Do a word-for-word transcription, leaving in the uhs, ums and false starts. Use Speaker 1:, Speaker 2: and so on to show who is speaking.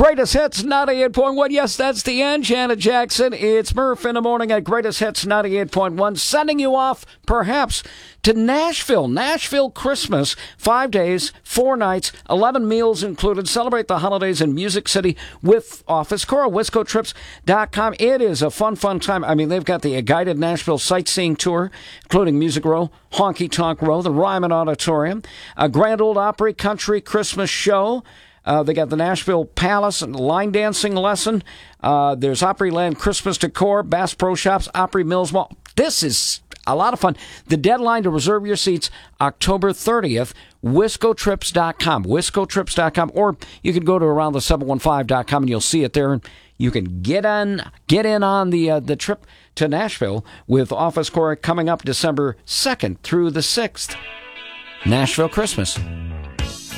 Speaker 1: Greatest Hits ninety-eight point one. Yes, that's the end. Janet Jackson. It's Murph in the morning at Greatest Hits ninety-eight point one. Sending you off, perhaps, to Nashville. Nashville Christmas. Five days, four nights, eleven meals included. Celebrate the holidays in Music City with Office Cora. Wisco Trips dot com. It is a fun, fun time. I mean, they've got the guided Nashville sightseeing tour, including Music Row, Honky Tonk Row, the Ryman Auditorium, a Grand Ole Opry Country Christmas show. Uh, they got the Nashville Palace and line dancing lesson. Uh, there's Opryland Christmas decor, Bass Pro Shops, Opry Mills Mall. This is a lot of fun. The deadline to reserve your seats, October thirtieth, Wisco Trips dot com, Wisco Trips dot com, or you can go to around the seven one five dot com and you'll see it there. And you can get on, get in on the uh, the trip to Nashville with Office Cora coming up December second through the sixth. Nashville Christmas.